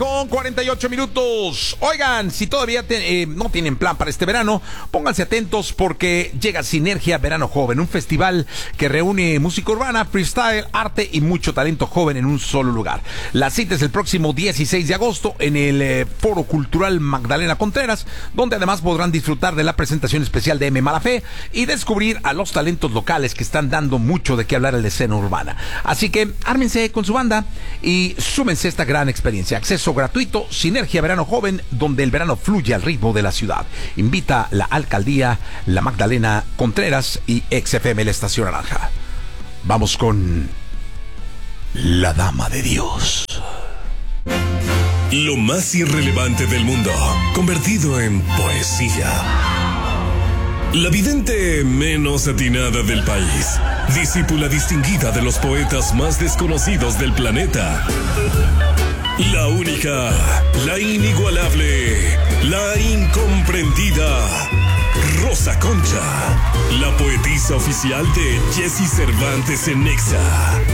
Con 48 minutos. Oigan, si todavía no tienen plan para este verano, pónganse atentos porque llega Sinergia Verano Joven, un festival que reúne música urbana, freestyle, arte y mucho talento joven en un solo lugar. La cita es el próximo 16 de agosto en el Foro Cultural Magdalena Contreras, donde además podrán disfrutar de la presentación especial de M. Malafé y descubrir a los talentos locales que están dando mucho de qué hablar en la escena urbana. Así que ármense con su banda y súmense a esta gran experiencia. Acceso gratuito, Sinergia Verano Joven, donde el verano fluye al ritmo de la ciudad. Invita la Alcaldía, la Magdalena Contreras y XFM, la Estación Naranja. Vamos con La Dama de Dios. Lo más irrelevante del mundo, convertido en poesía. La vidente menos atinada del país, discípula distinguida de los poetas más desconocidos del planeta. La única, la inigualable, la incomprendida, Rosa Concha, la poetisa oficial de Jessy Cervantes en Nexa.